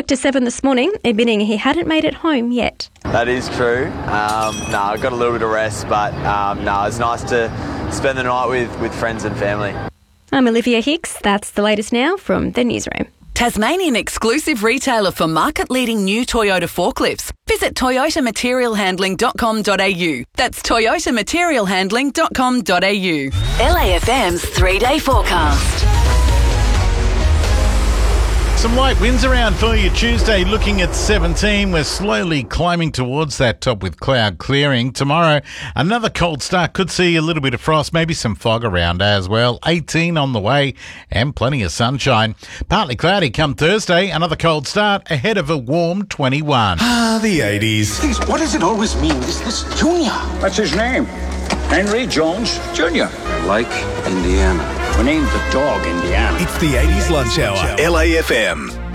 back to 7 this morning, admitting he hadn't made it home yet. That is true. I got a little bit of rest, but it's nice to spend the night with friends and family. I'm Olivia Hicks. That's the latest now from the newsroom. Tasmanian exclusive retailer for market-leading new Toyota forklifts. Visit toyotamaterialhandling.com.au. That's toyotamaterialhandling.com.au. LAFM's 3-day forecast. Some light winds around for you Tuesday, looking at 17. We're slowly climbing towards that top with cloud clearing. Tomorrow, another cold start. Could see a little bit of frost, maybe some fog around as well. 18 on the way and plenty of sunshine. Partly cloudy come Thursday. Another cold start ahead of a warm 21. The 80s. Please, what does it always mean? This Junior? That's his name. Henry Jones Jr. Like Indiana. We named the dog Indiana. It's the 80s lunch hour. LAFM.